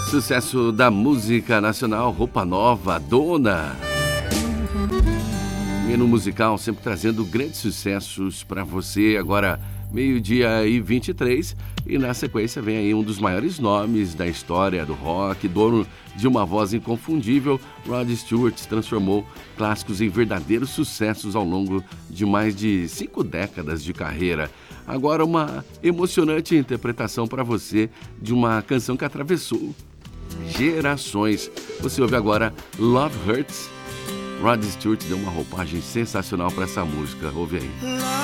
Sucesso da música nacional, Roupa Nova, Dona. Menu musical sempre trazendo grandes sucessos para você. Agora, meio-dia e 23. E na sequência vem aí um dos maiores nomes da história do rock, dono de uma voz inconfundível. Rod Stewart transformou clássicos em verdadeiros sucessos ao longo de mais de 5 décadas de carreira. Agora uma emocionante interpretação para você de uma canção que atravessou gerações. Você ouve agora Love Hurts. Rod Stewart deu uma roupagem sensacional para essa música. Ouve aí.